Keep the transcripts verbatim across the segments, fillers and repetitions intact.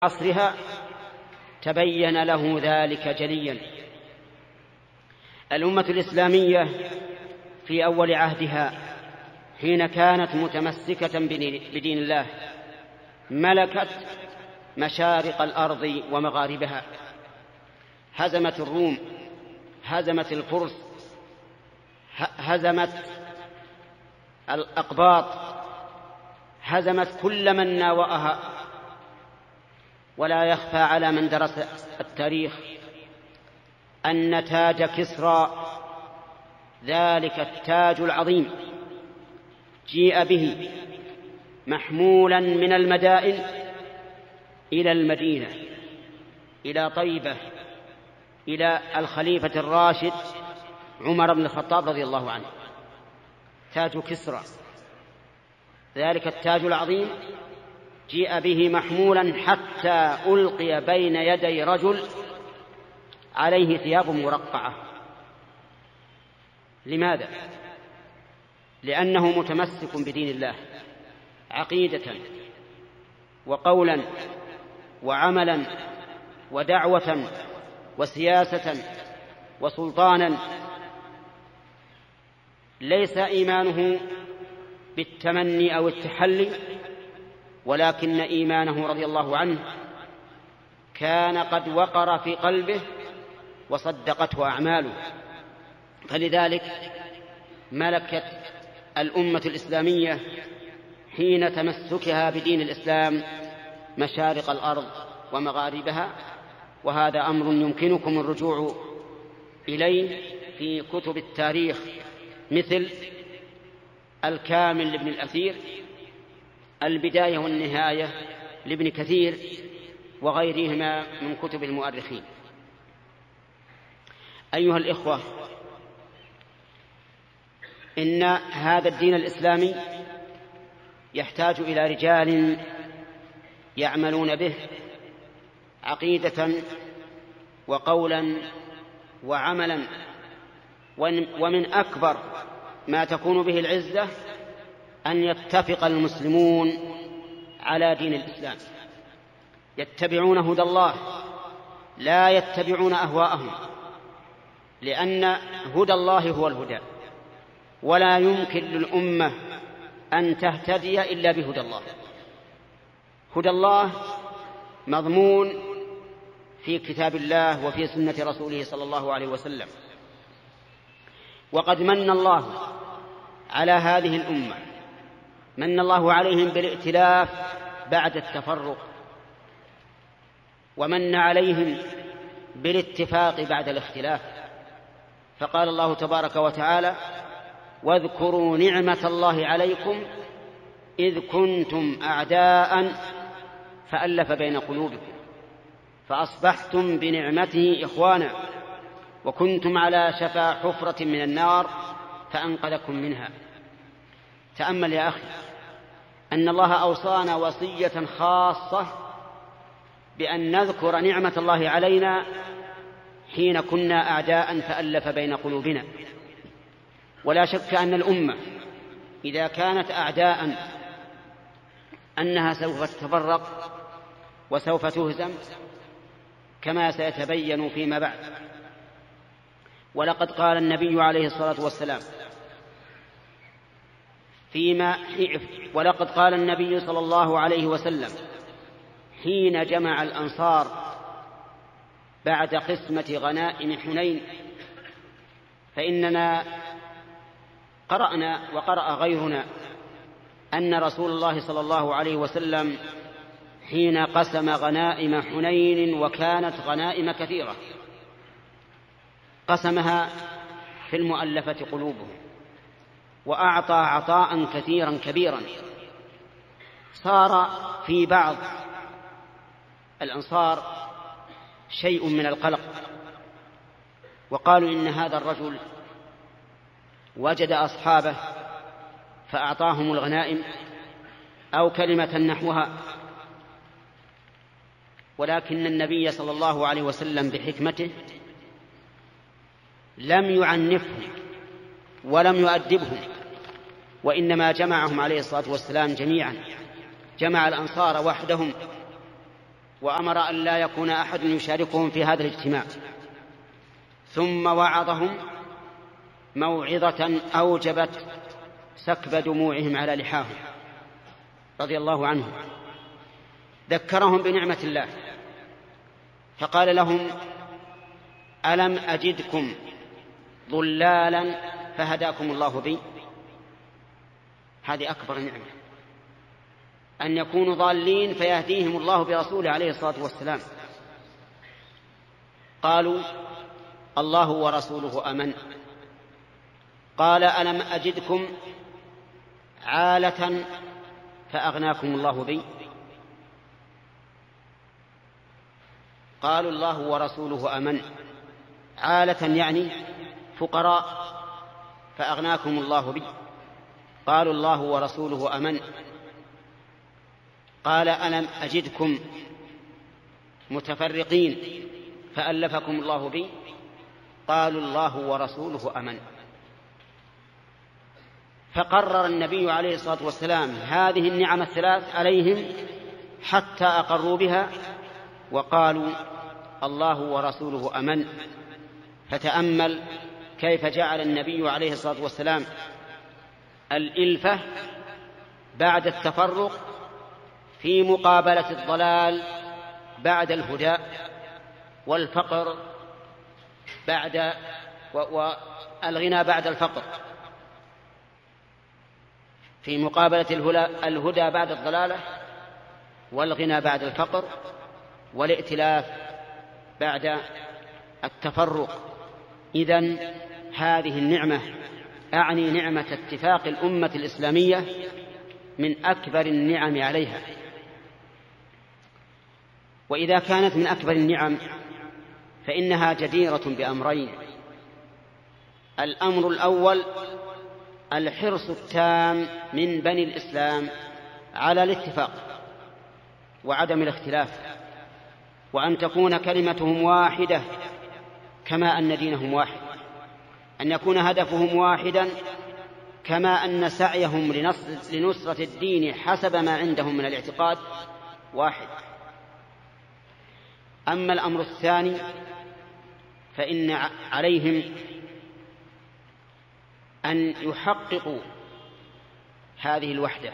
عصرها تبين له ذلك جليا. الأمة الإسلامية في أول عهدها حين كانت متمسكة بدين الله ملكت مشارق الأرض ومغاربها، هزمت الروم، هزمت الفرس، هزمت الأقباط، هزمت كل من ناوأها. ولا يخفى على من درس التاريخ أن تاج كسرى، ذلك التاج العظيم، جيء به محمولا من المدائن إلى المدينة، إلى طيبة، إلى الخليفة الراشد عمر بن الخطاب رضي الله عنه. تاج كسرى، ذلك التاج العظيم، جيء به محمولا حتى ألقي بين يدي رجل عليه ثياب مرقعة. لماذا؟ لأنه متمسك بدين الله عقيدة وقولا وعملا ودعوة وسياسة وسلطانا. ليس إيمانه بالتمني أو التحلي، ولكن إيمانه رضي الله عنه كان قد وقر في قلبه وصدقته أعماله. فلذلك ملكت الأمة الإسلامية حين تمسكها بدين الإسلام مشارق الأرض ومغاربها، وهذا أمر يمكنكم الرجوع إليه في كتب التاريخ مثل الكامل لابن الأثير، البداية والنهاية لابن كثير، وغيرهما من كتب المؤرخين. أيها الإخوة، إن هذا الدين الإسلامي يحتاج إلى رجال يعملون به عقيدة وقولا وعملا، ومن أكبر ما تكون به العزة أن يتفق المسلمون على دين الإسلام، يتبعون هدى الله لا يتبعون أهواءهم، لأن هدى الله هو الهدى، ولا يمكن للأمة أن تهتدي إلا بهدى الله. هدى الله مضمون في كتاب الله وفي سنة رسوله صلى الله عليه وسلم. وقد من الله على هذه الأمة، من الله عليهم بالائتلاف بعد التفرق، ومن عليهم بالاتفاق بعد الاختلاف. فقال الله تبارك وتعالى: واذكروا نعمة الله عليكم إذ كنتم أعداء فألف بين قلوبكم فأصبحتم بنعمته إخوانا وكنتم على شفا حفرة من النار فأنقذكم منها. تأمل يا أخي أن الله أوصانا وصية خاصة بأن نذكر نعمة الله علينا حين كنا أعداء فألف بين قلوبنا. ولا شك أن الأمة إذا كانت أعداء أنها سوف تتفرق وسوف تهزم كما سيتبين فيما بعد. ولقد قال النبي عليه الصلاة والسلام فيما ولقد قال النبي صلى الله عليه وسلم حين جمع الأنصار بعد قسمة غنائم حنين: فإننا قرأنا وقرأ غيرنا أن رسول الله صلى الله عليه وسلم حين قسم غنائم حنين، وكانت غنائم كثيرة، قسمها في المؤلفة قلوبهم، وأعطى عطاء كثيرا كبيرا. صار في بعض الأنصار شيء من القلق، وقالوا إن هذا الرجل وجد أصحابه فأعطاهم الغنائم أو كلمة نحوها. ولكن النبي صلى الله عليه وسلم بحكمته لم يعنفهم ولم يؤدبهم، وإنما جمعهم عليه الصلاة والسلام جميعا، جمع الأنصار وحدهم وأمر أن لا يكون أحد يشاركهم في هذا الاجتماع، ثم وعظهم موعظة أوجبت سكب دموعهم على لحاهم رضي الله عنهم. ذكرهم بنعمة الله فقال لهم: ألم أجدكم ضلالا فهداكم الله بي؟ هذه أكبر نعمة، أن يكونوا ضالين فيهديهم الله برسوله عليه الصلاة والسلام. قالوا: الله ورسوله أمن. قال: ألم أجدكم عالة فأغناكم الله بي؟ قالوا: الله ورسوله أمن. عالة يعني فقراء فأغناكم الله بي. قالوا: الله ورسوله أمن. قال: ألم أجدكم متفرقين فألفكم الله بي؟ قالوا: الله ورسوله أمن. فقرر النبي عليه الصلاة والسلام هذه النعم الثلاث عليهم حتى أقروا بها وقالوا: الله ورسوله أمن. فتأمل كيف جعل النبي عليه الصلاة والسلام الإلفة بعد التفرق في مقابلة الضلال بعد الهدى، والفقر بعد والغنى بعد الفقر، في مقابلة الهدى بعد الضلالة والغنى بعد الفقر والائتلاف بعد التفرق. إذن هذه النعمة أعني نعمة اتفاق الأمة الإسلامية من أكبر النعم عليها. وإذا كانت من أكبر النعم فإنها جديرة بأمرين: الأمر الأول الحرص التام من بني الإسلام على الاتفاق وعدم الاختلاف، وأن تكون كلمتهم واحدة كما أن دينهم واحد، أن يكون هدفهم واحدا كما أن سعيهم لنصرة الدين حسب ما عندهم من الاعتقاد واحد. أما الأمر الثاني فإن عليهم أن يحققوا هذه الوحدة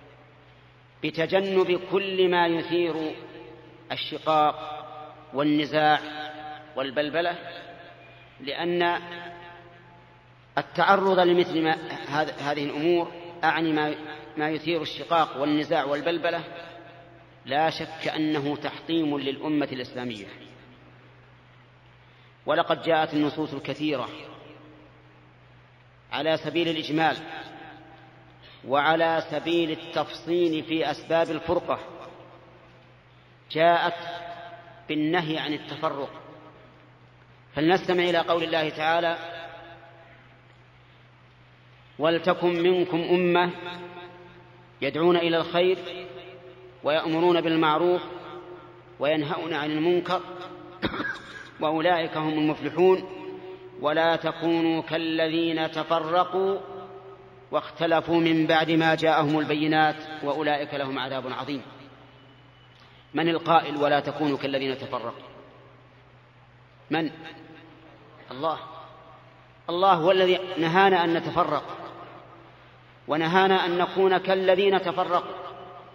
بتجنب كل ما يثير الشقاق والنزاع والبلبلة، لأن التعرض لمثل ما هذه الأمور أعني ما يثير الشقاق والنزاع والبلبلة لا شك أنه تحطيم للأمة الإسلامية. ولقد جاءت النصوص الكثيرة على سبيل الإجمال وعلى سبيل التفصيل في أسباب الفرقة، جاءت بالنهي عن التفرق. فلنستمع إلى قول الله تعالى: ولتكن منكم أمة يدعون إلى الخير ويأمرون بالمعروف وينهون عن المنكر وأولئك هم المفلحون ولا تكونوا كالذين تفرقوا واختلفوا من بعد ما جاءهم البينات وأولئك لهم عذاب عظيم. من القائل ولا تكونوا كالذين تفرقوا؟ من؟ الله. الله هو الذي نهانا أن نتفرق ونهانا أن نكون كالذين تفرقوا،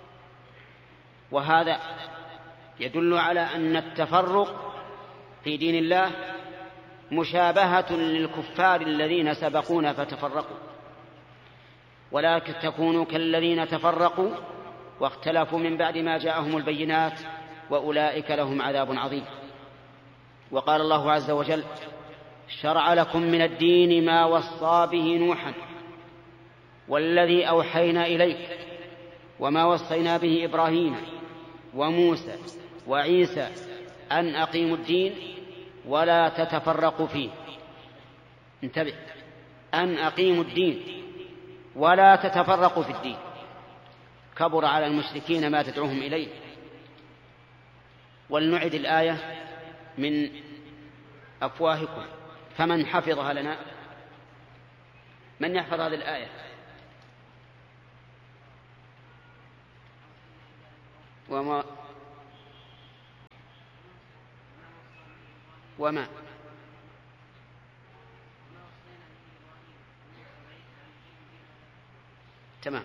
وهذا يدل على أن التفرق في دين الله مشابهة للكفار الذين سبقونا فتفرقوا. ولا تكونوا كالذين تفرقوا واختلفوا من بعد ما جاءهم البينات وأولئك لهم عذاب عظيم. وقال الله عز وجل: شرع لكم من الدين ما وصى به نوحا والذي أوحينا إليك وما وصينا به إبراهيم وموسى وعيسى أن أقيموا الدين ولا تتفرقوا فيه. انتبه، أن أقيموا الدين ولا تتفرقوا في الدين. كبر على المشركين ما تدعوهم إليه. ولنعد الآية من أفواهكم. فمن حفظها لنا؟ من يحفظ هذه الآية؟ وما وما تمام.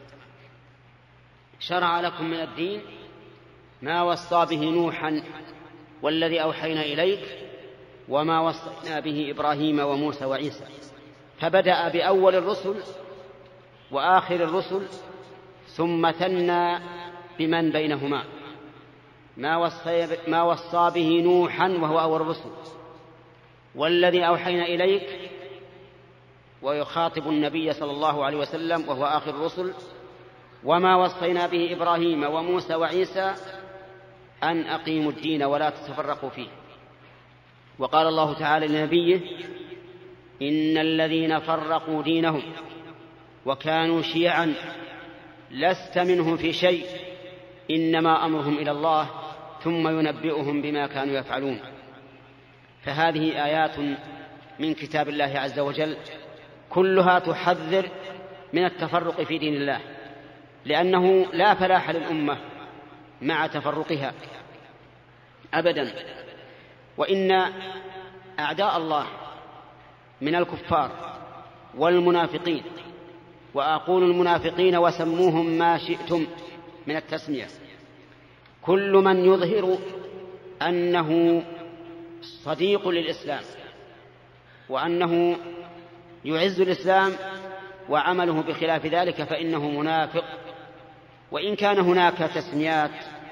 شرع لكم من الدين ما وصى به نوحا والذي أوحينا إليك وما وصينا به إبراهيم وموسى وعيسى، فبدأ بأول الرسل وآخر الرسل ثم ثنى بمن بينهما. ما وصى, ما وصى به نوحا وهو أول الرسل، والذي أوحينا إليك، ويخاطب النبي صلى الله عليه وسلم وهو آخر الرسل، وما وصينا به إبراهيم وموسى وعيسى أن أقيموا الدين ولا تتفرقوا فيه. وقال الله تعالى لنبيه: إن الذين فرقوا دينهم وكانوا شيعا لست منهم في شيء إنما أمرهم إلى الله ثم ينبئهم بما كانوا يفعلون. فهذه آيات من كتاب الله عز وجل كلها تحذر من التفرق في دين الله، لأنه لا فلاح للأمة مع تفرقها أبدا. وإن أعداء الله من الكفار والمنافقين، وأقول المنافقين وسموهم ما شئتم من التسمية، كل من يظهر أنه صديق للإسلام وأنه يعز الإسلام وعمله بخلاف ذلك فإنه منافق. وإن كان هناك تسميات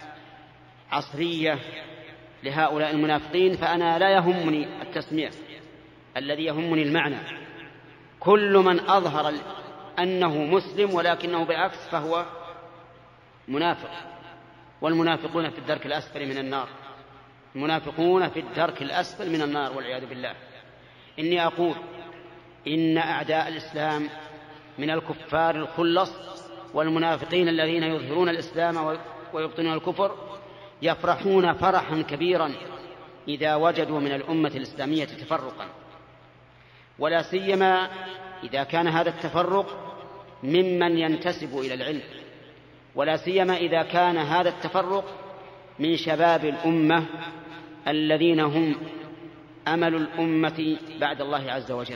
عصرية لهؤلاء المنافقين فأنا لا يهمني التسمية، الذي يهمني المعنى. كل من أظهر أنه مسلم ولكنه بالعكس فهو منافق، والمنافقون في الدرك الأسفل من النار. المنافقون في الدرك الأسفل من النار والعياذ بالله. إني أقول إن أعداء الإسلام من الكفار الخلص والمنافقين الذين يظهرون الإسلام ويبطنون الكفر يفرحون فرحا كبيرا إذا وجدوا من الأمة الإسلامية تفرقا، ولا سيما إذا كان هذا التفرق ممن ينتسب إلى العلم، ولا سيما إذا كان هذا التفرق من شباب الأمة الذين هم أمل الأمة بعد الله عز وجل.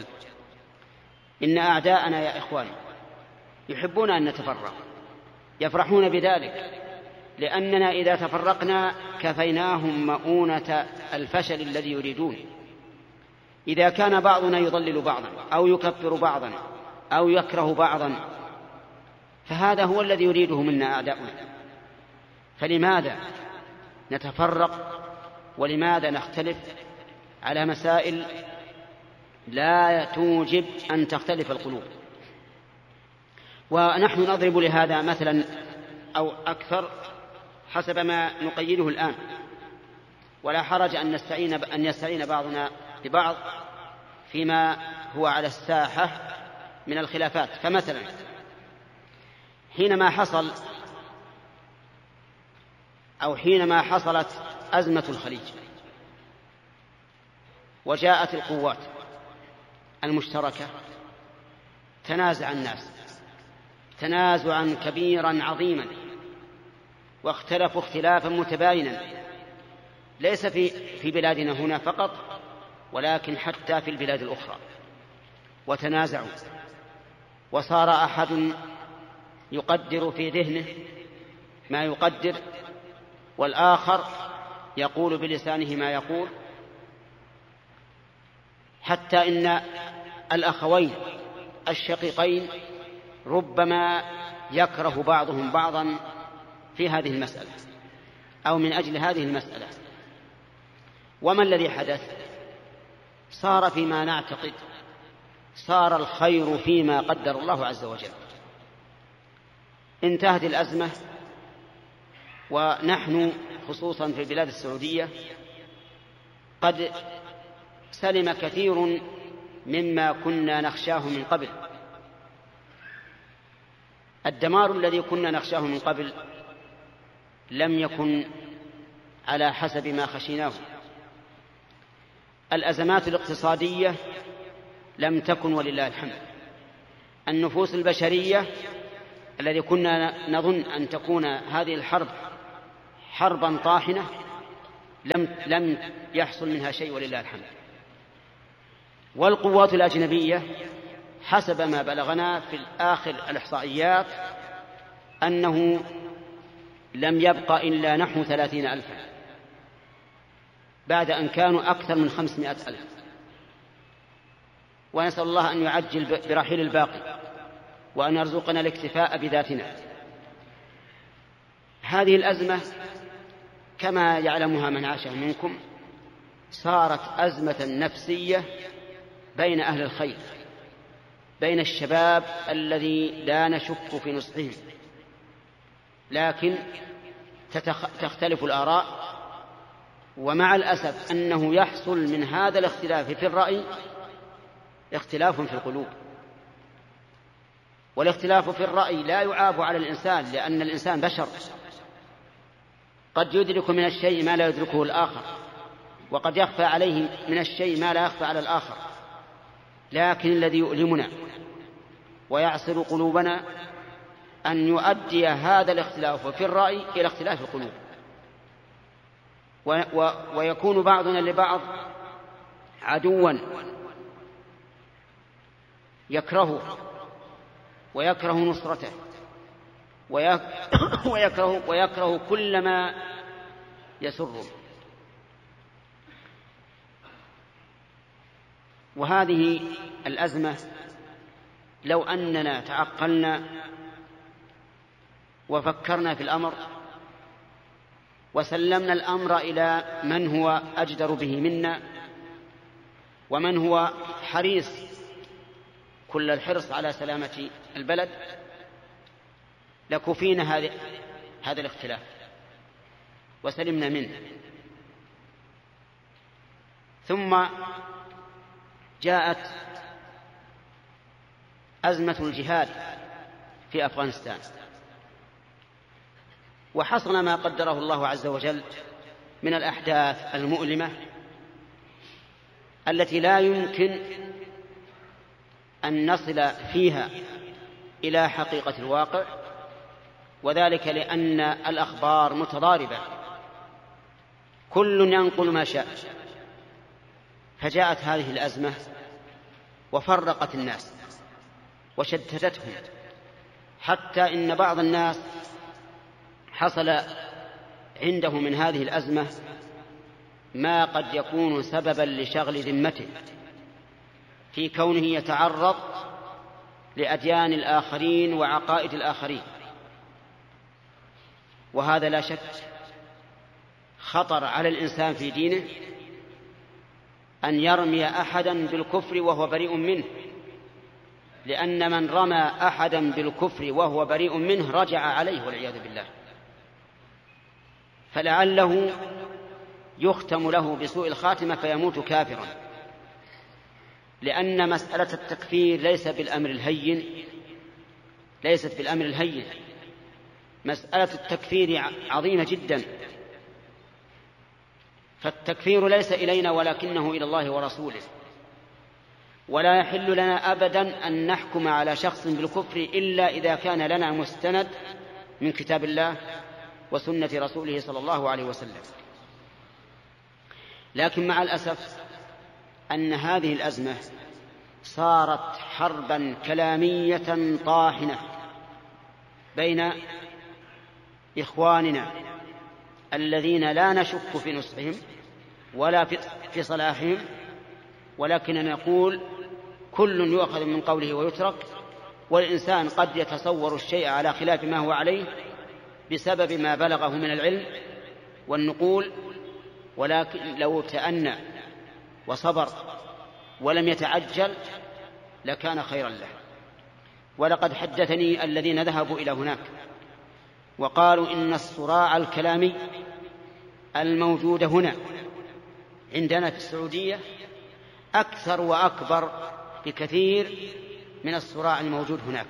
إن أعداءنا يا إخواني يحبون أن نتفرق، يفرحون بذلك، لأننا إذا تفرقنا كفيناهم مؤونة الفشل الذي يريدون. إذا كان بعضنا يضلل بعضا أو يكفر بعضا أو يكره بعضا فهذا هو الذي يريده منا أعداؤنا. فلماذا نتفرق ولماذا نختلف على مسائل لا توجب أن تختلف القلوب؟ ونحن نضرب لهذا مثلا أو أكثر حسب ما نقيده الآن، ولا حرج أن نستعين أن يستعين بعضنا ببعض فيما هو على الساحة من الخلافات. فمثلا حينما حصل أو حينما حصلت أزمة الخليج وجاءت القوات المشتركة تنازع الناس تنازعا كبيرا عظيما واختلفوا اختلافا متباينا، ليس في في بلادنا هنا فقط ولكن حتى في البلاد الأخرى، وتنازعوا وصار أحد يقدر في ذهنه ما يقدر والآخر يقول بلسانه ما يقول، حتى إن الأخوين الشقيقين ربما يكره بعضهم بعضا في هذه المسألة أو من أجل هذه المسألة. وما الذي حدث؟ صار فيما نعتقد صار الخير فيما قدر الله عز وجل. انتهت الأزمة، ونحن خصوصا في البلاد السعودية قد سلم كثير مما كنا نخشاه من قبل. الدمار الذي كنا نخشاه من قبل لم يكن على حسب ما خشيناه. الأزمات الاقتصادية لم تكن ولله الحمد. النفوس البشرية الذي كنا نظن أن تكون هذه الحرب حربا طاحنة لم لم يحصل منها شيء ولله الحمد. والقوات الأجنبية حسب ما بلغنا في آخر الإحصائيات أنه لم يبقى إلا نحو ثلاثين ألفا بعد أن كانوا أكثر من خمسمائة ألف، ونسأل الله أن يعجل برحيل الباقي وأن يرزقنا الاكتفاء بذاتنا. هذه الأزمة كما يعلمها من عاش منكم صارت أزمة نفسية بين أهل الخير، بين الشباب الذي لا نشك في نصحهم، لكن تختلف الآراء، ومع الأسف أنه يحصل من هذا الاختلاف في الرأي اختلاف في القلوب. والاختلاف في الرأي لا يعاب على الإنسان، لأن الإنسان بشر، قد يدرك من الشيء ما لا يدركه الآخر، وقد يخفى عليه من الشيء ما لا يخفى على الآخر. لكن الذي يؤلمنا ويعصر قلوبنا أن يؤدي هذا الاختلاف في الرأي إلى اختلاف القلوب، ويكون بعضنا لبعض عدوا يكرهه ويكره نصرته ويكره, ويكره كل ما يسره. وهذه الأزمة لو أننا تعقلنا وفكرنا في الأمر وسلمنا الأمر إلى من هو أجدر به منا ومن هو حريص كل الحرص على سلامة البلد، لكفينا هذا هذا الاختلاف وسلمنا منه. ثم جاءت أزمة الجهاد في أفغانستان، وحصل ما قدره الله عز وجل من الأحداث المؤلمة التي لا يمكن أن نصل فيها إلى حقيقة الواقع، وذلك لأن الأخبار متضاربة، كل ينقل ما شاء. فجاءت هذه الأزمة وفرقت الناس وشتتتهم، حتى إن بعض الناس حصل عنده من هذه الأزمة ما قد يكون سببا لشغل ذمته في كونه يتعرض لأديان الآخرين وعقائد الآخرين، وهذا لا شك خطر على الإنسان في دينه أن يرمي أحدا بالكفر وهو بريء منه، لأن من رمى أحدا بالكفر وهو بريء منه رجع عليه والعياذ بالله، فلعله يختم له بسوء الخاتمة فيموت كافرا. لأن مسألة التكفير ليس بالأمر الهين، ليست بالأمر الهين، مسألة التكفير عظيمة جدا. فالتكفير ليس إلينا ولكنه إلى الله ورسوله، ولا يحل لنا أبدا أن نحكم على شخص بالكفر إلا إذا كان لنا مستند من كتاب الله وسنة رسوله صلى الله عليه وسلم. لكن مع الأسف أن هذه الأزمة صارت حربا كلامية طاحنة بين إخواننا الذين لا نشك في نصحهم ولا في صلاحهم، ولكننا نقول كل يؤخذ من قوله ويترك، والإنسان قد يتصور الشيء على خلاف ما هو عليه بسبب ما بلغه من العلم والنقول، ولكن لو تأنى وصبر ولم يتعجل لكان خيرا له. ولقد حدثني الذين ذهبوا إلى هناك وقالوا إن الصراع الكلامي الموجود هنا عندنا في السعودية أكثر وأكبر بكثير من الصراع الموجود هناك،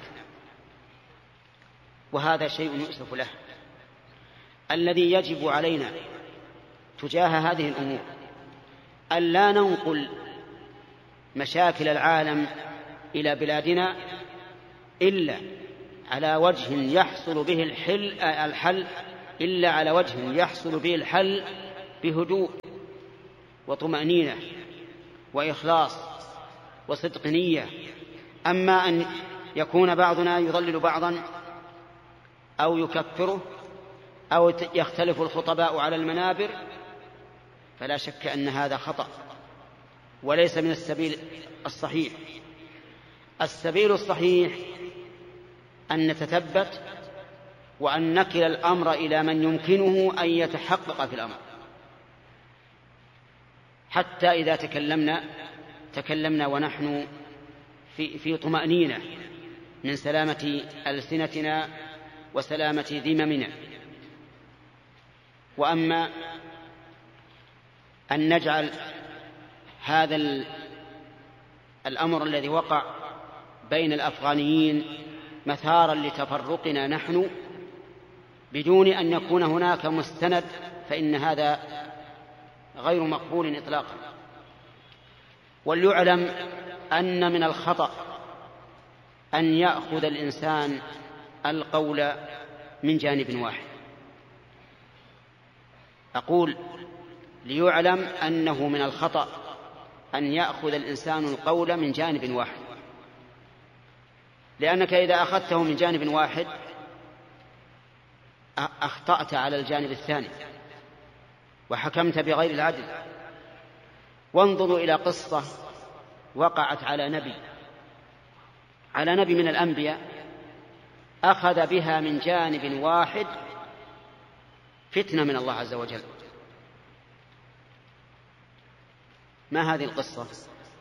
وهذا شيء يؤسف له. الذي يجب علينا تجاه هذه الأمور ألا ننقل مشاكل العالم إلى بلادنا إلا على وجه يحصل به الحل الحل إلا على وجه يحصل به الحل بهدوء وطمأنينة وإخلاص وصدق نية. أما أن يكون بعضنا يضلل بعضا أو يكفره أو يختلف الخطباء على المنابر فلا شك أن هذا خطأ وليس من السبيل الصحيح. السبيل الصحيح أن نتثبت وأن نكل الأمر إلى من يمكنه أن يتحقق في الأمر، حتى إذا تكلمنا تكلمنا ونحن في, في طمأنينة من سلامة ألسنتنا وسلامة ذممنا. وأما أن نجعل هذا الأمر الذي وقع بين الأفغانيين مثارا لتفرقنا نحن بدون أن يكون هناك مستند فإن هذا غير مقبول إطلاقا. وليعلم أن من الخطأ أن يأخذ الإنسان القول من جانب واحد. أقول ليعلم أنه من الخطأ أن يأخذ الإنسان القول من جانب واحد، لأنك إذا أخذته من جانب واحد أخطأت على الجانب الثاني وحكمت بغير العدل. وانظروا إلى قصة وقعت على نبي على نبي من الأنبياء أخذ بها من جانب واحد فتنة من الله عز وجل. ما هذه القصة؟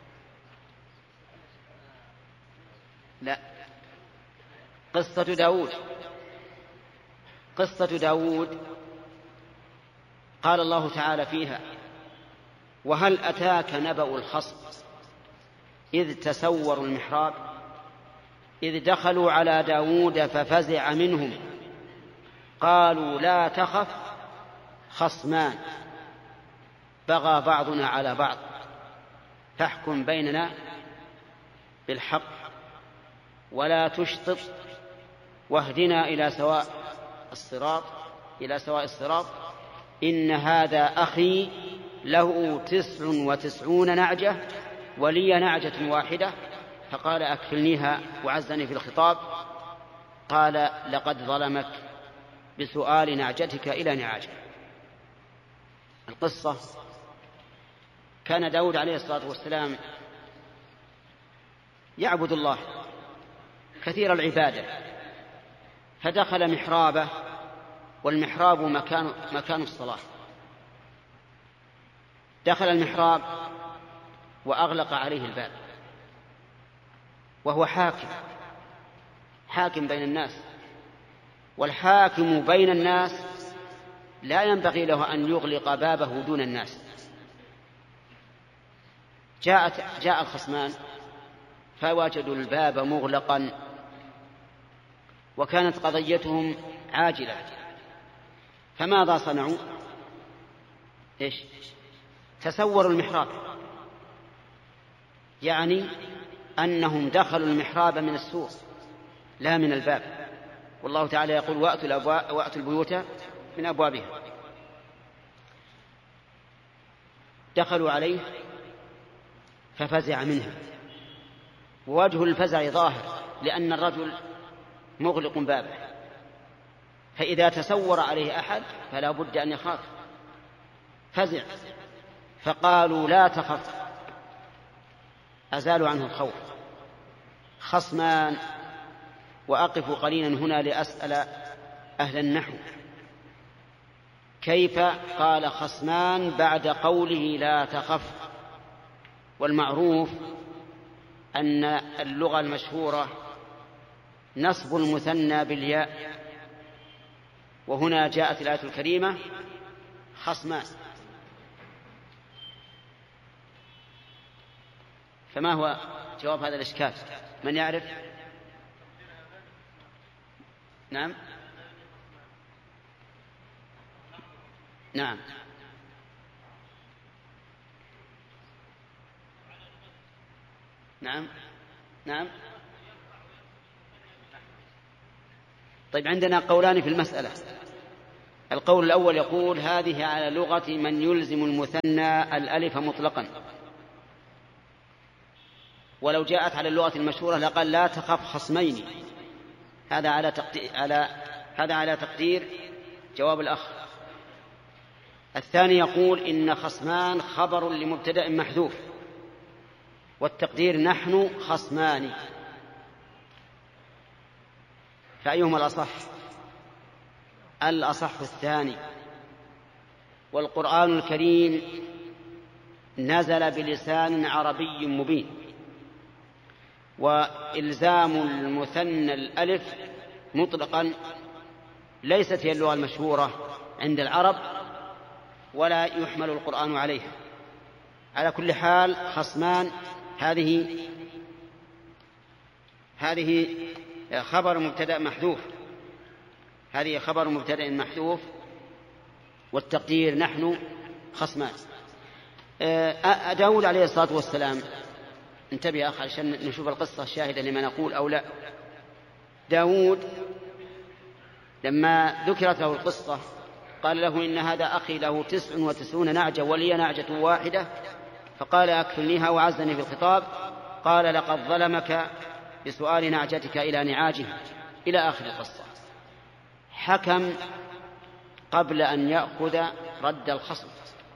لا، قصة داود. قصة داود قال الله تعالى فيها: وهل أتاك نبأ الخصم إذ تسوروا المحراب إذ دخلوا على داود ففزع منهم قالوا لا تخف خصمان بغى بعضنا على بعض فاحكم بيننا بالحق ولا تشطط واهدنا إلى سواء الصراط إلى سواء الصراط إن هذا أخي له تسع وتسعون نعجة ولي نعجة واحدة فقال أكفلنيها وعزني في الخطاب. قال لقد ظلمك بسؤال نعجتك إلى نعاجه. القصة: كان داود عليه الصلاة والسلام يعبد الله كثير العبادة، فدخل محرابه والمحراب مكان, مكان الصلاة. دخل المحراب وأغلق عليه الباب وهو حاكم حاكم بين الناس، والحاكم بين الناس لا ينبغي له أن يغلق بابه دون الناس. جاءت جاء الخصمان فوجدوا الباب مغلقا وكانت قضيتهم عاجلة، فماذا صنعوا؟ إيش؟ تسوروا المحراب، يعني أنهم دخلوا المحراب من السور لا من الباب. والله تعالى يقول: وأتوا, وأتوا البيوت من أبوابها. دخلوا عليه ففزع منها، ووجه الفزع ظاهر لأن الرجل مغلق بابه، فإذا تسور عليه أحد فلا بد أن يخاف. فزع فقالوا لا تخف، أزالوا عنه الخوف. خصمان، وأقف قليلا هنا لأسأل أهل النحو كيف قال خصمان بعد قوله لا تخف؟ والمعروف أن اللغة المشهورة نصب المثنى بالياء، وهنا جاءت الآية الكريمة خصمان. فما هو جواب هذا الإشكال؟ من يعرف؟ نعم نعم نعم نعم طيب، عندنا قولان في المسألة. القول الأول يقول هذه على لغة من يلزم المثنى الألف مطلقا، ولو جاءت على اللغة المشهورة لقال لا تخف خصمين. هذا على تقدير على هذا على تقدير جواب الأخ. الثاني يقول إن خصمان خبر لمبتدأ محذوف، والتقدير نحن خصمان، فأيهما الأصح؟ الأصح الثاني. والقرآن الكريم نزل بلسان عربي مبين، وإلزام المثنى الألف مطلقا ليست هي اللغة المشهورة عند العرب ولا يحمل القرآن عليها. على كل حال خصمان هذه هذه خبر مبتدأ محذوف، هذه خبر مبتدأ محذوف والتقدير نحن خصمان. داود عليه الصلاة والسلام، انتبه يا أخي عشان نشوف القصة شاهدة لما نقول أو لا. داود لما ذكرت له القصة قال له إن هذا أخي له تسع وتسعون نعجة ولي نعجة واحدة، فقال أكفلنيها وعزني في الخطاب. قال لقد ظلمك بسؤال نعجتك إلى نعاجه إلى آخر القصة. حكم قبل أن يأخذ رد الخصم،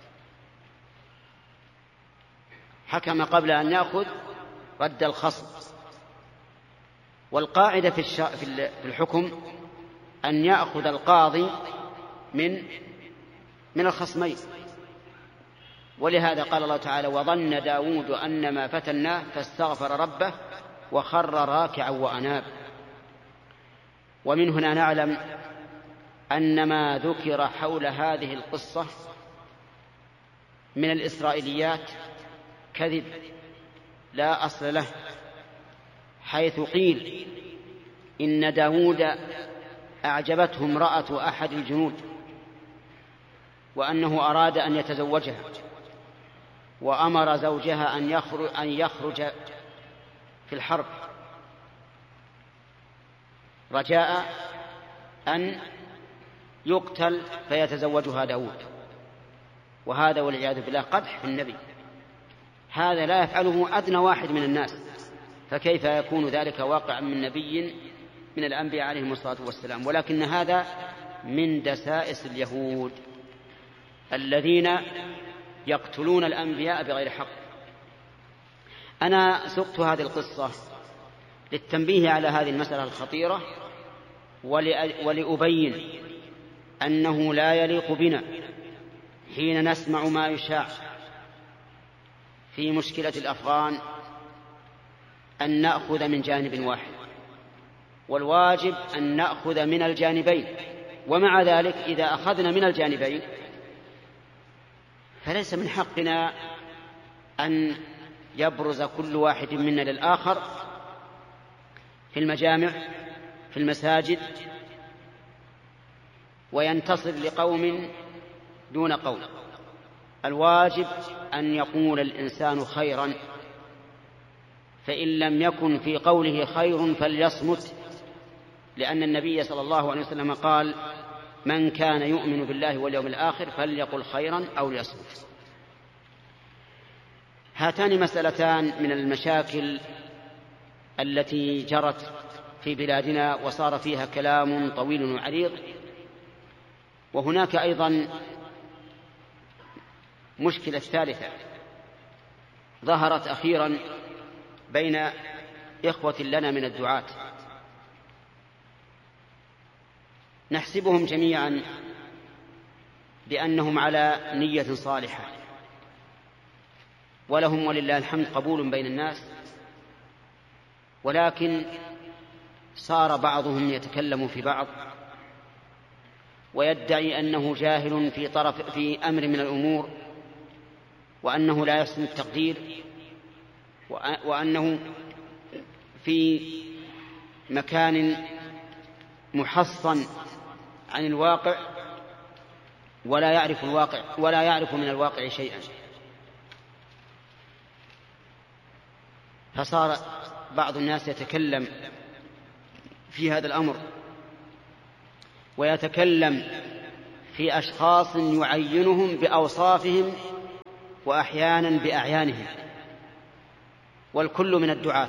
حكم قبل أن يأخذ رد الخصم. والقاعدة في, الش... في الحكم أن يأخذ القاضي من من الخصمين. ولهذا قال الله تعالى وظن داود أن ما فتناه فاستغفر ربه وخر راكعا وأناب. ومن هنا نعلم أن ما ذكر حول هذه القصة من الإسرائيليات كذب لا أصل له، حيث قيل إن داود أعجبته امرأة أحد الجنود وأنه أراد أن يتزوجها، وأمر زوجها أن يخرج, أن يخرج في الحرب رجاء أن يقتل فيتزوجها داود. وهذا والعياذ بالله قدح في النبي، هذا لا يفعله أدنى واحد من الناس، فكيف يكون ذلك واقعا من نبي من الأنبياء عليهم الصلاة والسلام؟ ولكن هذا من دسائس اليهود الذين يقتلون الأنبياء بغير حق. أنا سقت هذه القصة للتنبيه على هذه المسألة الخطيرة، ولأبين أنه لا يليق بنا حين نسمع ما يشاع في مشكلة الأفغان أن نأخذ من جانب واحد، والواجب أن نأخذ من الجانبين. ومع ذلك إذا أخذنا من الجانبين فليس من حقنا أن يبرز كل واحد منا للآخر في المجامع في المساجد وينتصر لقوم دون قوم. الواجب أن يقول الإنسان خيرا، فإن لم يكن في قوله خير فليصمت، لأن النبي صلى الله عليه وسلم قال من كان يؤمن بالله واليوم الآخر فليقل خيرا أو ليصمت. هاتان مسألتان من المشاكل التي جرت في بلادنا وصار فيها كلام طويل وعريض. وهناك أيضا مشكلة ثالثة ظهرت أخيرا بين إخوة لنا من الدعاة، نحسبهم جميعا بأنهم على نية صالحة ولهم ولله الحمد قبول بين الناس، ولكن صار بعضهم يتكلم في بعض ويدعي أنه جاهل في طرف في أمر من الأمور، وأنه لا يحسن التقدير، وأنه في مكان محصن عن الواقع ولا يعرف الواقع ولا يعرف من الواقع شيئا. فصار بعض الناس يتكلم في هذا الأمر ويتكلم في أشخاص يعينهم بأوصافهم وأحيانا بأعيانهم، والكل من الدعاة،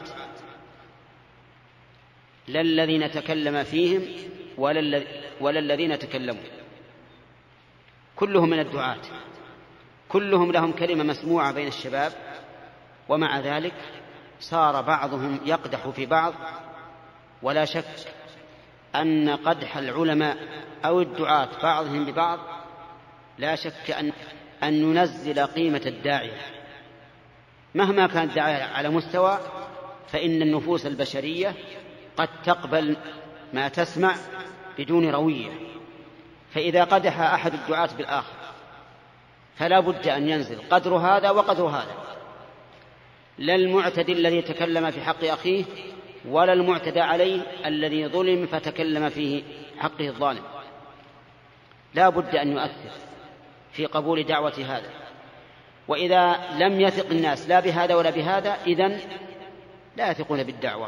لا الذين تكلم فيهم ولا الذين تكلموا، كلهم من الدعاة، كلهم لهم كلمة مسموعة بين الشباب، ومع ذلك صار بعضهم يقدح في بعض. ولا شك أن قدح العلماء أو الدعاة بعضهم ببعض لا شك أن أن ننزل قيمة الداعية مهما كان الداعية على مستوى، فإن النفوس البشرية قد تقبل ما تسمع بدون روية. فإذا قدح أحد الدعاة بالآخر فلا بد أن ينزل قدر هذا وقدر هذا، لا المعتدي الذي تكلم في حق أخيه ولا المعتدى عليه الذي ظلم فتكلم في حقه الظالم. لا بد أن يؤثر في قبول دعوة هذا، وإذا لم يثق الناس لا بهذا ولا بهذا إذن لا يثقون بالدعوة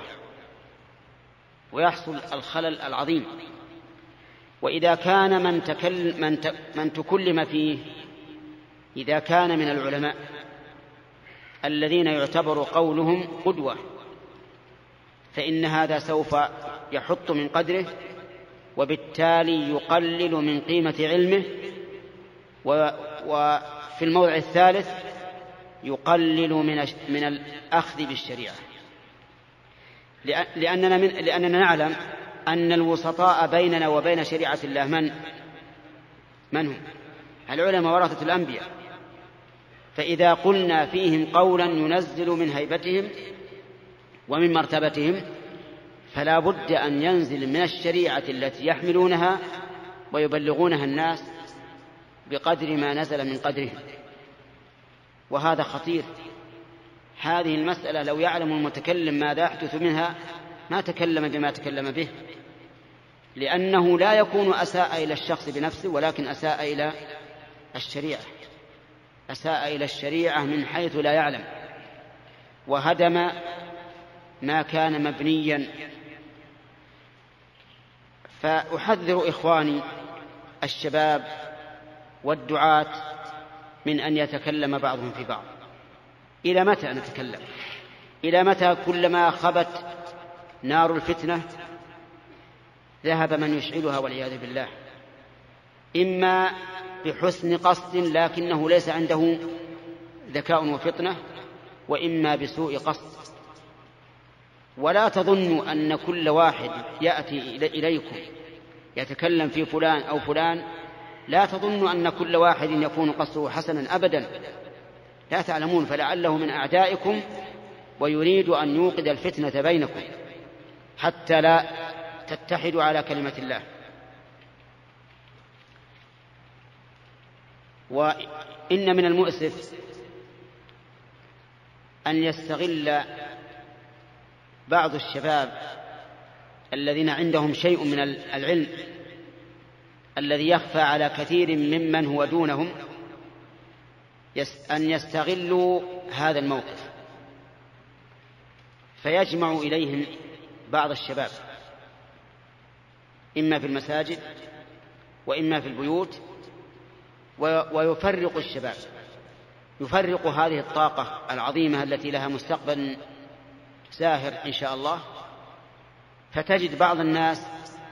ويحصل الخلل العظيم. وإذا كان من, تكل من, ت... من تكلم فيه إذا كان من العلماء الذين يعتبر قولهم قدوة، فإن هذا سوف يحط من قدره، وبالتالي يقلل من قيمة علمه، و... وفي الموضع الثالث يقلل من, من الأخذ بالشريعة، لأننا, من... لأننا نعلم أن الوسطاء بيننا وبين شريعة الله من من هم؟ العلماء ورثة الأنبياء. فإذا قلنا فيهم قولا ينزل من هيبتهم ومن مرتبتهم فلا بد أن ينزل من الشريعة التي يحملونها ويبلغونها الناس بقدر ما نزل من قدرهم، وهذا خطير. هذه المسألة لو يعلم المتكلم ماذا يحدث منها ما تكلم بما تكلم به، لأنه لا يكون أساء إلى الشخص بنفسه ولكن أساء إلى الشريعة، أساء إلى الشريعة من حيث لا يعلم، وهدم ما كان مبنيا. فأحذر إخواني الشباب والدعاة من أن يتكلم بعضهم في بعض. إلى متى نتكلم؟ إلى متى كلما خبت نار الفتنة ذهب من يشعلها والعياذ بالله، إما بحسن قصد لكنه ليس عنده ذكاء وفطنة، وإما بسوء قصد. ولا تظنوا أن كل واحد يأتي إليكم يتكلم في فلان أو فلان، لا تظنوا أن كل واحد يكون قصده حسنا أبدا، لا تعلمون، فلعله من أعدائكم ويريد أن يوقد الفتنة بينكم حتى لا تتحدوا على كلمة الله. وإن من المؤسف أن يستغل بعض الشباب الذين عندهم شيء من العلم الذي يخفى على كثير ممن هو دونهم أن يستغلوا هذا الموقف، فيجمع إليهم بعض الشباب إما في المساجد وإما في البيوت ويفرق الشباب، يفرق هذه الطاقة العظيمة التي لها مستقبل زاهر إن شاء الله. فتجد بعض الناس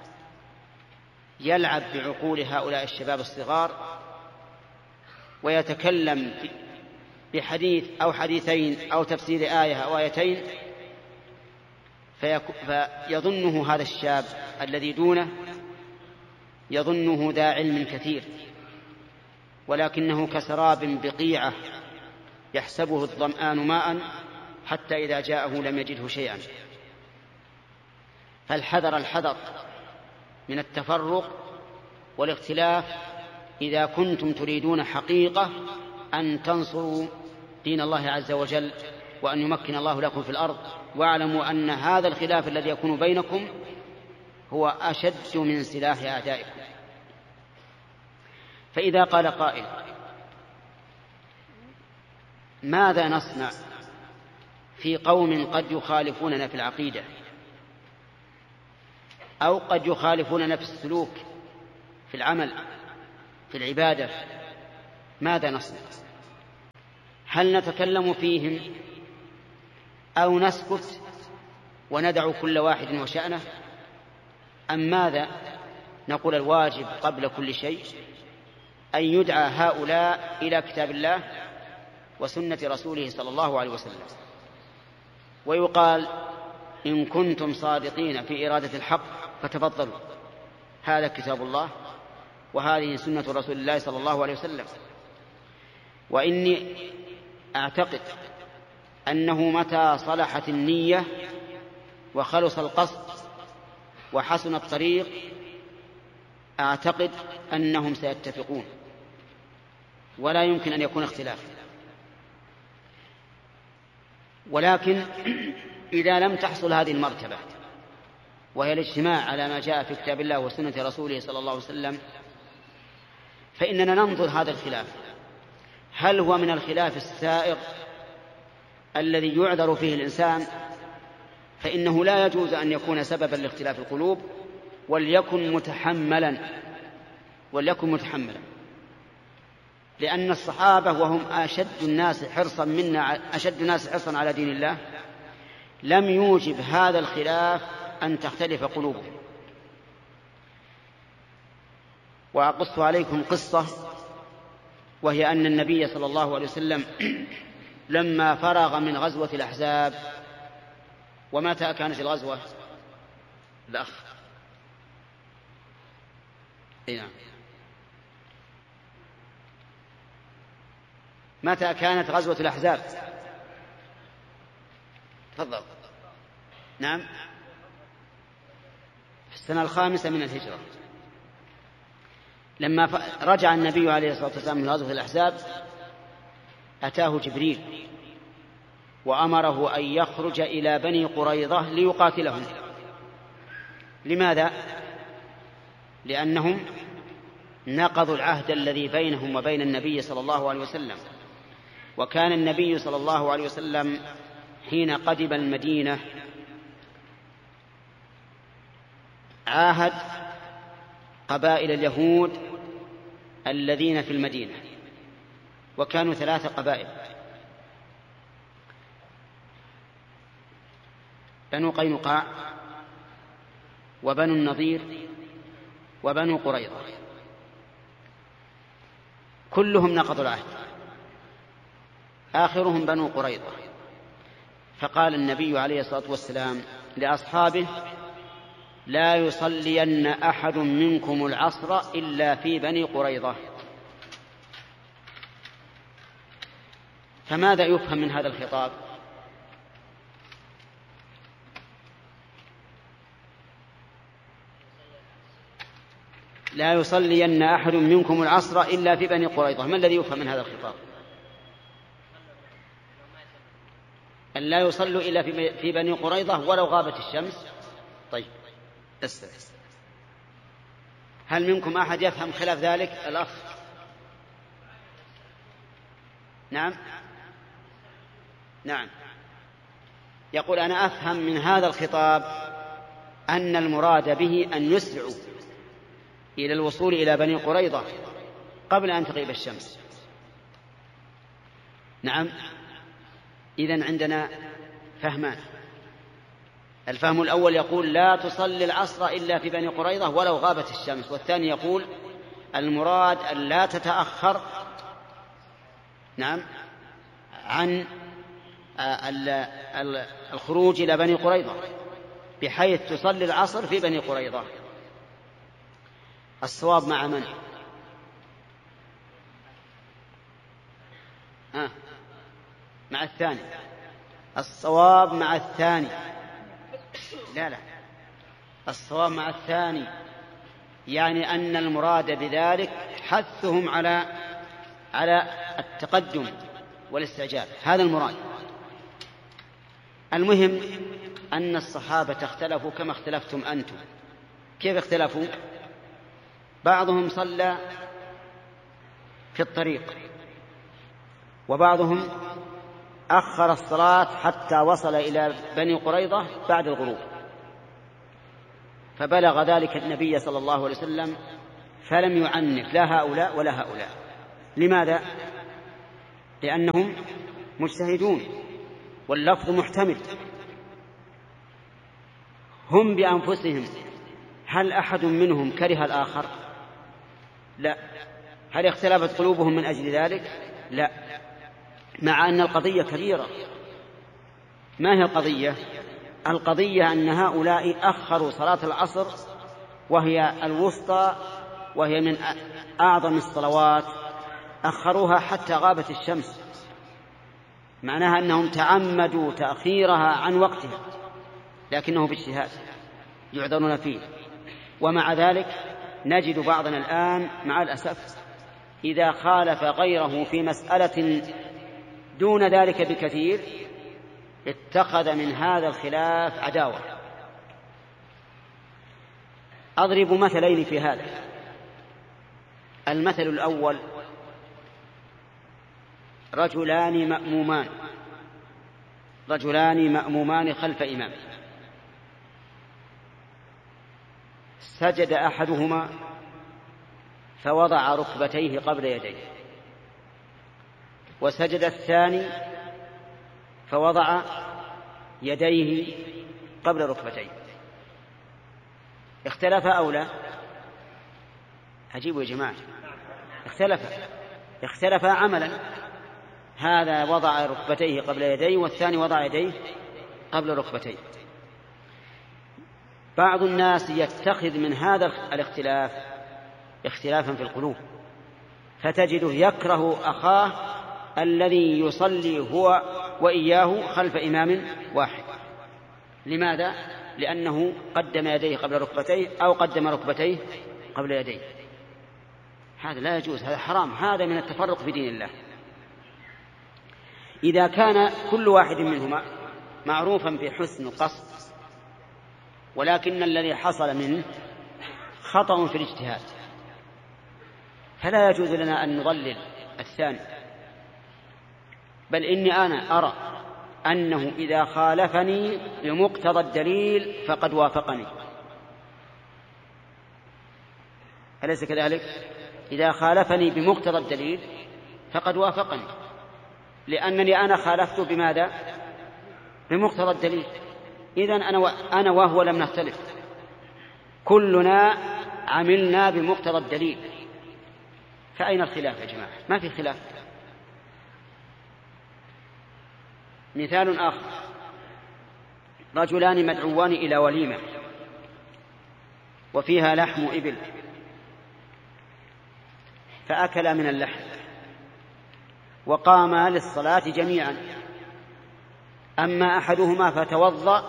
يلعب بعقول هؤلاء الشباب الصغار ويتكلم بحديث أو حديثين أو تفسير آية أو آيتين، فيظنه هذا الشاب الذي دونه يظنه ذا علم كثير، ولكنه كسراب بقيعة يحسبه الظمآن ماء حتى إذا جاءه لم يجده شيئا. فالحذر الحذر من التفرق والاختلاف إذا كنتم تريدون حقيقة أن تنصروا دين الله عز وجل وأن يمكن الله لكم في الأرض. واعلموا أن هذا الخلاف الذي يكون بينكم هو أشد من سلاح أعدائكم. فإذا قال قائل ماذا نصنع في قوم قد يخالفوننا في العقيدة أو قد يخالفوننا في السلوك في العمل في العبادة، ماذا نصنع؟ هل نتكلم فيهم أو نسكت وندع كل واحد وشأنه، أم ماذا؟ نقول الواجب قبل كل شيء أن يدعى هؤلاء إلى كتاب الله وسنة رسوله صلى الله عليه وسلم، ويقال إن كنتم صادقين في إرادة الحق فتفضلوا، هذا كتاب الله وهذه سنة رسول الله صلى الله عليه وسلم. وإني أعتقد أنه متى صلحت النية وخلص القصد وحسن الطريق أعتقد أنهم سيتفقون ولا يمكن أن يكون اختلاف. ولكن إذا لم تحصل هذه المرتبة وهي الاجتماع على ما جاء في كتاب الله وسنة رسوله صلى الله عليه وسلم، فإننا ننظر هذا الخلاف هل هو من الخلاف السائغ الذي يعذر فيه الإنسان، فإنه لا يجوز أن يكون سببا لاختلاف القلوب، وليكن متحملا وليكن متحملا لأن الصحابة وهم أشد الناس حرصا منا أشد الناس حرصا على دين الله لم يوجب هذا الخلاف أن تختلف قلوبهم. وأقص عليكم قصة، وهي أن النبي صلى الله عليه وسلم لما فرغ من غزوة الأحزاب، ومتى كانت الغزوة؟ الأخ نعم متى كانت غزوة الأحزاب؟ تفضل. نعم في السنة الخامسة من الهجرة، لما رجع النبي عليه الصلاة والسلام من غزوة الأحزاب أتاه جبريل وأمره أن يخرج إلى بني قريظة ليقاتلهم. لماذا؟ لأنهم نقضوا العهد الذي بينهم وبين النبي صلى الله عليه وسلم، وكان النبي صلى الله عليه وسلم حين قدم المدينة عاهد قبائل اليهود الذين في المدينة، وكانوا ثلاثة قبائل: بنو قينقاع وبنو النضير وبنو قريظة، كلهم نقضوا العهد، آخرهم بنو قريظة. فقال النبي عليه الصلاة والسلام لأصحابه: لا يصلين أحد منكم العصر إلا في بني قريظة. فماذا يفهم من هذا الخطاب؟ لا يصلين أحد منكم العصر إلا في بني قريظة. ما الذي يفهم من هذا الخطاب؟ أن لا يصلوا إلا في بني قريظة ولو غابت الشمس. طيب استرح. هل منكم أحد يفهم خلاف ذلك؟ الأخ. نعم نعم يقول: أنا أفهم من هذا الخطاب أن المراد به أن يسرعوا إلى الوصول إلى بني قريظة قبل أن تغيب الشمس. نعم، إذن عندنا فهمان. الفهم الأول يقول: لا تصلي العصر إلا في بني قريظة ولو غابت الشمس. والثاني يقول: المراد أن لا تتأخر نعم عن الخروج إلى بني قريظة بحيث تصلي العصر في بني قريظة. الصواب مع من؟ آه. مع الثاني. الصواب مع الثاني. لا لا الصواب مع الثاني، يعني أن المراد بذلك حثهم على على التقدم والاستعجال، هذا المراد. المهم أن الصحابة اختلفوا كما اختلفتم أنتم. كيف اختلفوا؟ بعضهم صلى في الطريق، وبعضهم أخر الصلاة حتى وصل إلى بني قريظة بعد الغروب، فبلغ ذلك النبي صلى الله عليه وسلم فلم يعنف لا هؤلاء ولا هؤلاء. لماذا؟ لأنهم مجتهدون واللفظ محتمل. هم بأنفسهم هل أحد منهم كره الآخر؟ لا. هل اختلفت قلوبهم من أجل ذلك؟ لا. مع أن القضية كبيرة. ما هي القضية؟ القضية أن هؤلاء أخروا صلاة العصر وهي الوسطى وهي من أعظم الصلوات، أخروها حتى غابت الشمس، معناها أنهم تعمدوا تأخيرها عن وقتها، لكنه باجتهاد يعذرون فيه. ومع ذلك نجد بعضنا الآن مع الأسف إذا خالف غيره في مسألة دون ذلك بكثير اتخذ من هذا الخلاف عداوة. أضرب مثلين في هذا. المثل الأول: رجلان مأمومان رجلان مأمومان خلف إمام، سجد أحدهما فوضع ركبتيه قبل يديه، وسجد الثاني فوضع يديه قبل ركبتيه. اختلف أو لا؟ عجيب يا جماعة، اختلف اختلف عملا. هذا وضع ركبتيه قبل يديه والثاني وضع يديه قبل ركبتيه. بعض الناس يتخذ من هذا الاختلاف اختلافا في القلوب، فتجده يكره أخاه الذي يصلي هو وإياه خلف إمام واحد. لماذا؟ لأنه قدم يديه قبل ركبتيه أو قدم ركبتيه قبل يديه. هذا لا يجوز، هذا حرام، هذا من التفرق في دين الله. إذا كان كل واحد منهما معروفا بحسن قصد، ولكن الذي حصل منه خطأ في الاجتهاد، فلا يجوز لنا أن نضلل الثاني، بل إني أنا أرى أنه إذا خالفني بمقتضى الدليل فقد وافقني، أليس كذلك؟ إذا خالفني بمقتضى الدليل فقد وافقني، لأنني أنا خالفت بماذا؟ بمقتضى الدليل. إذن أنا, و... أنا وهو لم نختلف، كلنا عملنا بمقتضى الدليل، فأين الخلاف يا جماعة؟ ما في خلاف. مثال آخر: رجلان مدعوان إلى وليمة وفيها لحم إبل، فأكلا من اللحم وقاما للصلاة جميعا، أما أحدهما فتوضأ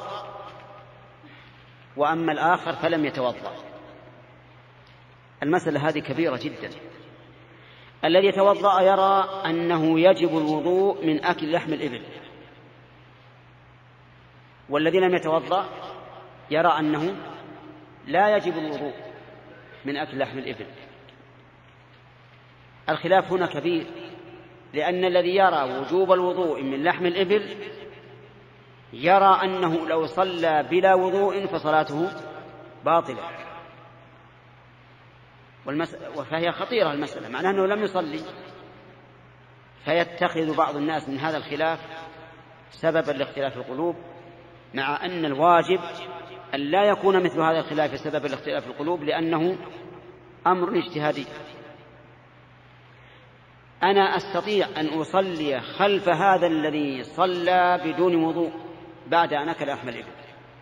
وأما الآخر فلم يتوضأ. المسألة هذه كبيرة جدا. الذي يتوضأ يرى أنه يجب الوضوء من أكل لحم الإبل، والذي لم يتوضأ يرى أنه لا يجب الوضوء من أكل لحم الإبل. الخلاف هنا كبير، لأن الذي يرى وجوب الوضوء من لحم الإبل يرى أنه لو صلى بلا وضوء فصلاته باطلة، فهي خطيرة المسألة، معناه أنه لم يصلي. فيتخذ بعض الناس من هذا الخلاف سببا لاختلاف القلوب، مع أن الواجب أن لا يكون مثل هذا الخلاف سببا لاختلاف القلوب، لأنه أمر اجتهادي. أنا أستطيع أن أصلي خلف هذا الذي صلى بدون وضوء بعد أن أكل لحم الإبل،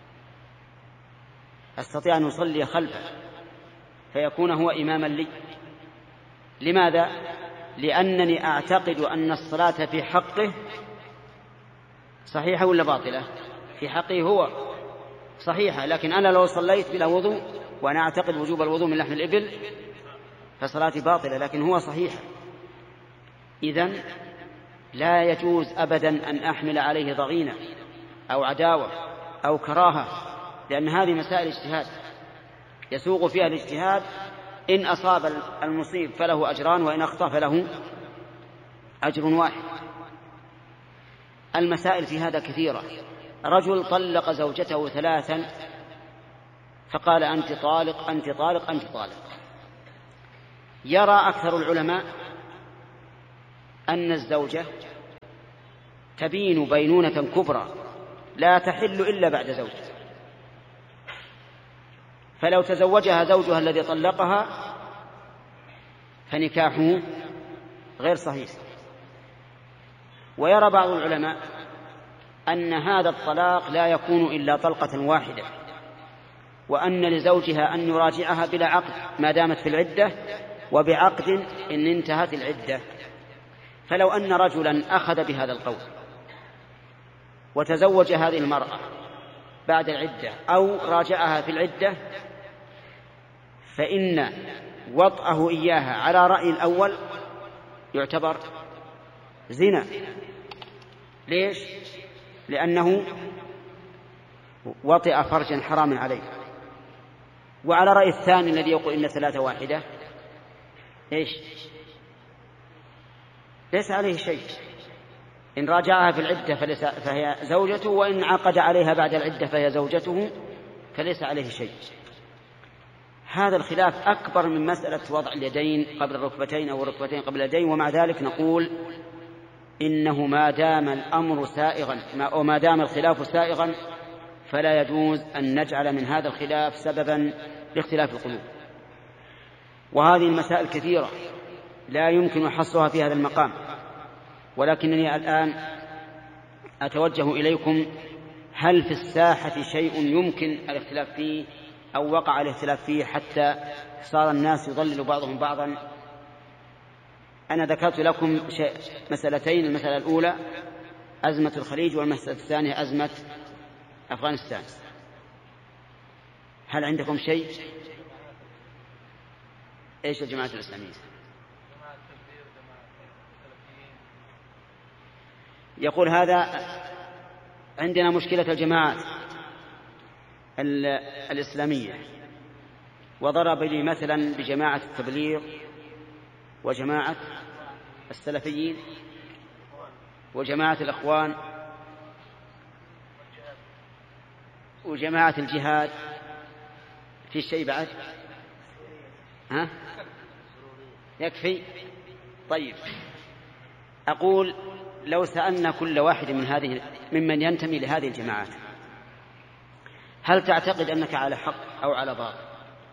أستطيع أن أصلي خلفه فيكون هو إماما لي. لماذا؟ لأنني أعتقد أن الصلاة في حقه صحيحة ولا باطلة؟ في حقه هو صحيحة، لكن أنا لو صليت بلا وضوء وأنا أعتقد وجوب الوضوء من لحم الإبل فصلاتي باطلة، لكن هو صحيحة. إذن لا يجوز أبدا أن أحمل عليه ضغينة أو عداوة أو كراهة، لأن هذه مسائل اجتهاد يسوق فيها الاجتهاد، إن أصاب المصيب فله أجران وإن أخطأ فله أجر واحد. المسائل في هذا كثيرة. رجل طلق زوجته ثلاثا فقال أنت طالق أنت طالق أنت طالق. يرى أكثر العلماء أن الزوجة تبين بينونة كبرى لا تحل إلا بعد زوج، فلو تزوجها زوجها الذي طلقها فنكاحه غير صحيح. ويرى بعض العلماء أن هذا الطلاق لا يكون إلا طلقة واحدة، وأن لزوجها أن يراجعها بلا عقد ما دامت في العدة، وبعقد إن انتهت العدة. فلو أن رجلا أخذ بهذا القول وتزوج هذه المرأة بعد العدة أو راجعها في العدة، فإن وطأه إياها على رأي الأول يعتبر زنا. ليش؟ لأنه وطئ فرجا حرام عليه. وعلى رأي الثاني الذي يقول إن ثلاثة واحدة إيش؟ ليس عليه شيء، إن راجعها في العدة فهي زوجته، وإن عقد عليها بعد العدة فهي زوجته، فليس عليه شيء. هذا الخلاف أكبر من مسألة وضع اليدين قبل الركبتين أو الركبتين قبل اليدين. ومع ذلك نقول إنه ما دام الأمر سائغا أو ما دام الخلاف سائغا فلا يجوز أن نجعل من هذا الخلاف سببا لاختلاف القلوب. وهذه المسائل كثيرة لا يمكن حصرها في هذا المقام، ولكنني الآن أتوجه إليكم: هل في الساحة شيء يمكن الاختلاف فيه أو وقع الاختلاف فيه حتى صار الناس يضلل بعضهم بعضا؟ أنا ذكرت لكم مسألتين: المسألة الأولى أزمة الخليج، والمسألة الثانية أزمة أفغانستان. هل عندكم شيء؟ إيش الجماعة الإسلامية؟ يقول هذا عندنا مشكلة الجماعات الإسلامية، وضرب لي مثلا بجماعة التبليغ وجماعة السلفيين وجماعة الأخوان وجماعة الجهاد. في شيء بعد؟ ها؟ يكفي؟ طيب، أقول لو سألنا كل واحد من هذه ممن ينتمي لهذه الجماعات: هل تعتقد أنك على حق أو على باطل؟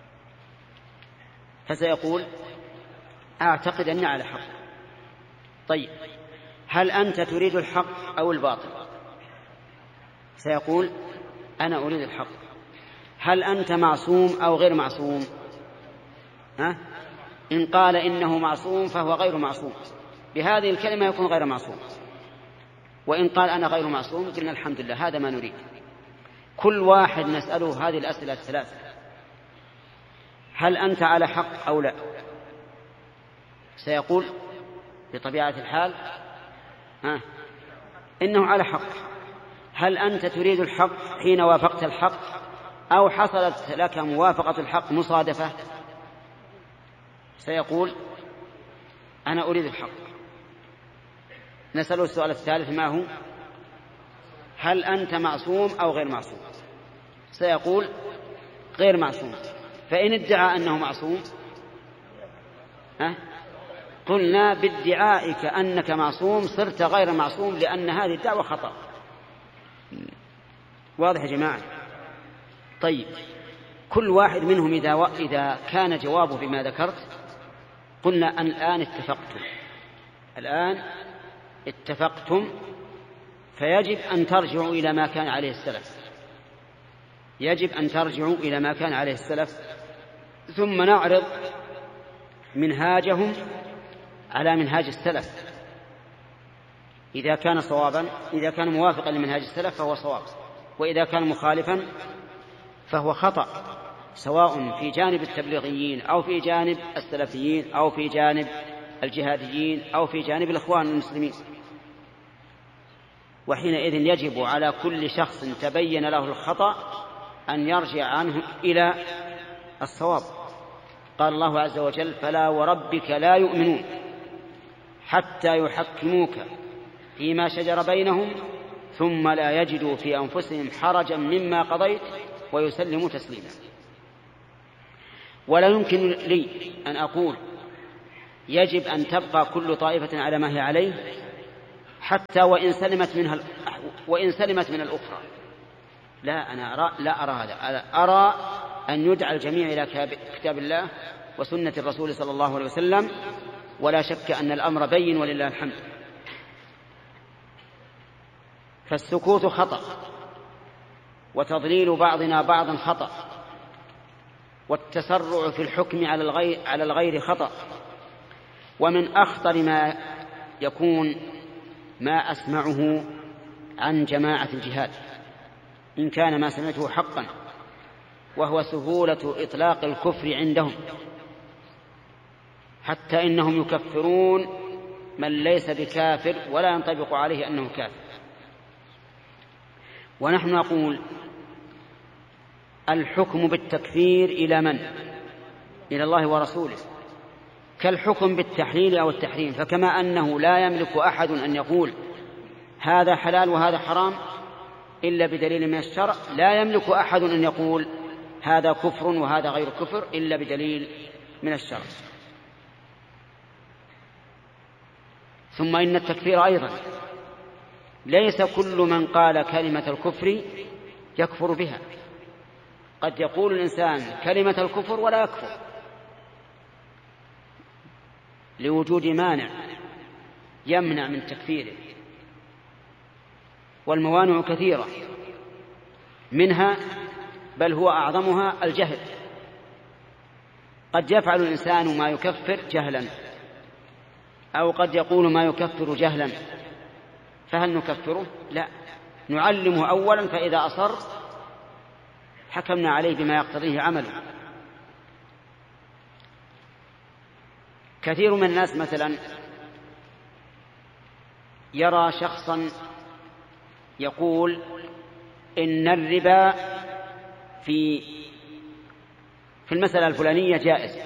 فسيقول: أعتقد أني على حق. طيب، هل أنت تريد الحق أو الباطل؟ سيقول: أنا أريد الحق. هل أنت معصوم أو غير معصوم؟ ها؟ إن قال إنه معصوم فهو غير معصوم، بهذه الكلمة يكون غير معصوم. وإن قال أنا غير معصوم قلنا الحمد لله، هذا ما نريد. كل واحد نسأله هذه الأسئلة الثلاثة: هل أنت على حق أو لا؟ سيقول بطبيعة الحال ها إنه على حق. هل أنت تريد الحق حين وافقت الحق أو حصلت لك موافقة الحق مصادفة؟ سيقول: أنا أريد الحق. نسأله السؤال الثالث: ما هو؟ هل أنت معصوم أو غير معصوم؟ سيقول: غير معصوم. فإن ادعى أنه معصوم ها قلنا: بادعائك أنك معصوم صرت غير معصوم، لأن هذه الدعوة خطأ. واضح يا جماعة؟ طيب، كل واحد منهم إذا, و... إذا كان جوابه بما ذكرت قلنا أن الآن اتفقتم الآن اتفقتم فيجب أن ترجعوا إلى ما كان عليه السلف يجب أن ترجعوا إلى ما كان عليه السلف ثم نعرض منهاجهم على منهاج السلف. إذا كان صوابا إذا كان موافقا لمنهاج السلف فهو صواب، وإذا كان مخالفا فهو خطأ، سواء في جانب التبليغيين أو في جانب السلفيين أو في جانب الجهاديين أو في جانب الإخوان المسلمين. وحينئذ يجب على كل شخص تبين له الخطأ أن يرجع عنه إلى الصواب. قال الله عز وجل: فلا وربك لا يؤمنون حتى يحكموك فيما شجر بينهم ثم لا يجدوا في أنفسهم حرجا مما قضيت ويسلموا تسليما. ولا يمكن لي أن أقول يجب أن تبقى كل طائفة على ما هي عليه حتى وإن سلمت منها وإن سلمت من الأخرى. لا أنا أرى لا أرى هذا، أرى أن يدعى الجميع إلى كتاب الله وسنة الرسول صلى الله عليه وسلم، ولا شك أن الأمر بين ولله الحمد. فالسكوت خطأ، وتضليل بعضنا بعضا خطأ، والتسرع في الحكم على الغير, على الغير خطأ. ومن أخطر ما يكون ما أسمعه عن جماعة الجهاد إن كان ما سمعته حقا، وهو سهولة إطلاق الكفر عندهم، حتى إنهم يكفرون من ليس بكافر ولا ينطبق عليه أنه كافر. ونحن نقول الحكم بالتكفير إلى من؟ إلى الله ورسوله، كالحكم بالتحليل أو التحريم. فكما أنه لا يملك أحد أن يقول هذا حلال وهذا حرام إلا بدليل من الشرع، لا يملك أحد أن يقول هذا كفر وهذا غير كفر إلا بدليل من الشرع. ثم إن التكفير أيضا ليس كل من قال كلمة الكفر يكفر بها، قد يقول الإنسان كلمة الكفر ولا يكفر لوجود مانع يمنع من تكفيره، والموانع كثيرة، منها بل هو أعظمها الجهل. قد يفعل الإنسان ما يكفر جهلا، أو قد يقول ما يكفر جهلا، فهل نكفره؟ لا، نعلمه أولا، فإذا أصر حكمنا عليه بما يقتضيه عمله. كثير من الناس مثلا يرى شخصا يقول إن الربا في في المسألة الفلانية جائز.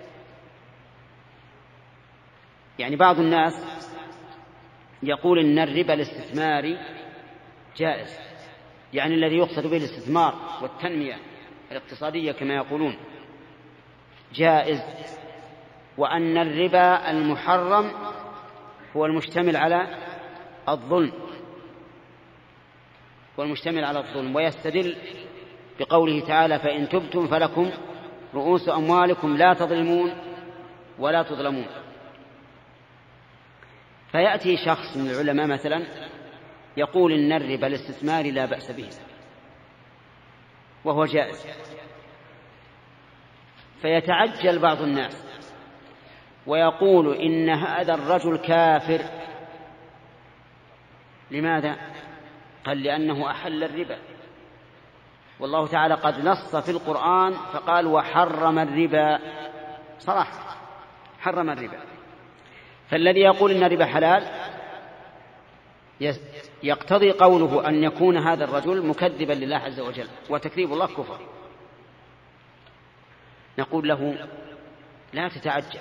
يعني بعض الناس يقول إن الربا الاستثماري جائز، يعني الذي يقصد به الاستثمار والتنمية الاقتصادية كما يقولون جائز، وأن الربا المحرم هو المشتمل على الظلم والمشتمل على الظلم ويستدل بقوله تعالى فإن تبتم فلكم رؤوس أموالكم لا تظلمون ولا تظلمون. فيأتي شخص من العلماء مثلا يقول إن الربا الاستثماري لا بأس به وهو جائز، فيتعجل بعض الناس ويقول إن هذا الرجل كافر. لماذا؟ قال لأنه أحل الربا، والله تعالى قد نص في القرآن فقال وحرم الربا، صراحة حرم الربا. فالذي يقول إن الربا حلال يقتضي قوله أن يكون هذا الرجل مكذبا لله عز وجل، وتكذيب الله كفر. نقول له لا تتعجل،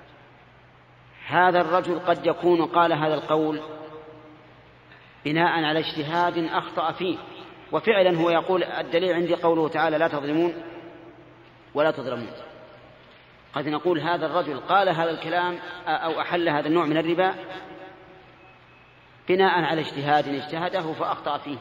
هذا الرجل قد يكون قال هذا القول بناء على اجتهاد أخطأ فيه، وفعلا هو يقول الدليل عندي قوله تعالى لا تظلمون ولا تظلمون. قد نقول هذا الرجل قال هذا الكلام أو أحل هذا النوع من الربا بناء على اجتهاد اجتهده فأخطأ فيه.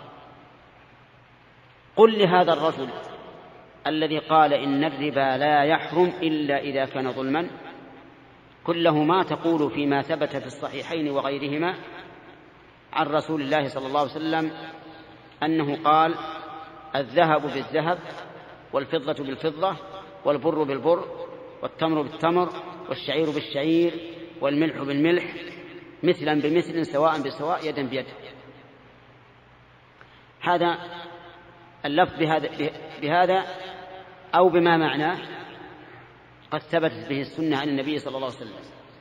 قل لهذا الرجل الذي قال إن الربا لا يحرم إلا إذا كان ظلما، قل له ما تقول فيما ثبت في الصحيحين وغيرهما عن رسول الله صلى الله عليه وسلم أنه قال الذهب بالذهب والفضة بالفضة والبر بالبر والتمر بالتمر والشعير بالشعير والملح بالملح مثلا بمثل سواء بسواء يدا بيد. هذا اللفظ بهذا, بهذا أو بما معناه قد ثبتت به السنة عن النبي صلى الله عليه وسلم.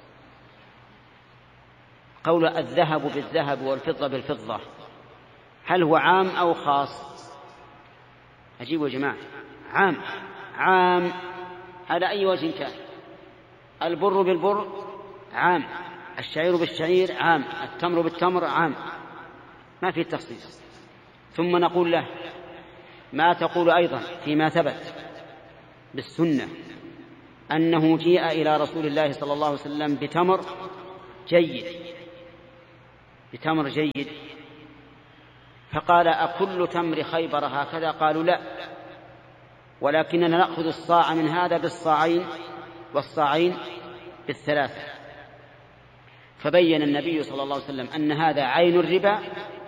قول الذهب بالذهب والفضة بالفضة هل هو عام أو خاص؟ أجيبوا يا جماعة، عام عام على أي وجه كان. البر بالبر عام، الشعير بالشعير عام، التمر بالتمر عام، ما في تخصيص. ثم نقول له ما تقول أيضا فيما ثبت بالسنة أنه جيء إلى رسول الله صلى الله عليه وسلم بتمر جيد بتمر جيد، فقال أكل تمر خيبر هكذا؟ قالوا لا، ولكننا نأخذ الصاع من هذا بالصاعين والصاعين بالثلاثة. فبين النبي صلى الله عليه وسلم أن هذا عين الربا